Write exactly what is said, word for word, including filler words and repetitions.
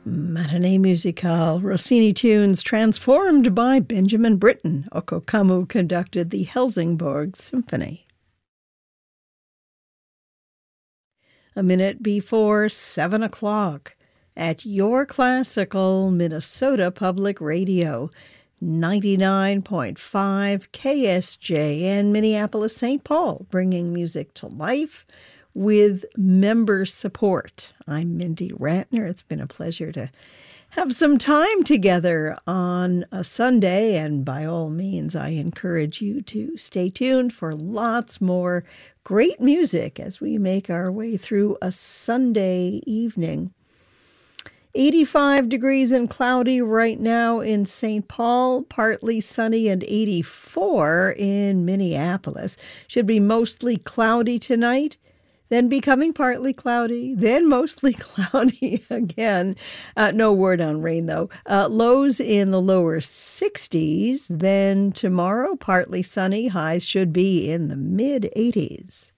Matinee Musicale, Rossini tunes transformed by Benjamin Britten. Oko Kamu conducted the Helsingborg Symphony. A minute before seven o'clock at your classical Minnesota Public Radio, ninety-nine point five K S J N Minneapolis, Saint Paul, bringing music to life with member support. I'm Mindy Ratner. It's been a pleasure to have some time together on a Sunday, and by all means, I encourage you to stay tuned for lots more great music as we make our way through a Sunday evening. eighty-five degrees and cloudy right now in Saint Paul, partly sunny, and eighty-four in Minneapolis. Should be mostly cloudy tonight, then becoming partly cloudy, then mostly cloudy again. Uh, no word on rain, though. Uh, lows in the lower sixties. Then tomorrow, partly sunny. Highs should be in the mid-eighties.